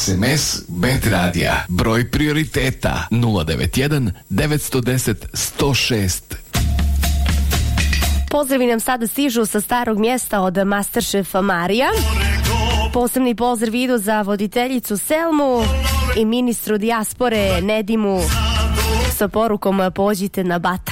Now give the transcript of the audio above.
SMS Bet Radija. Broj prioriteta 091 910 106. Pozdravi nam sada stižu sa Starog Mjesta od Masterchefa Marija. Posebni pozdrav idu za voditeljicu Selmu i ministru dijaspore Nedimu sa porukom pođite na Bata.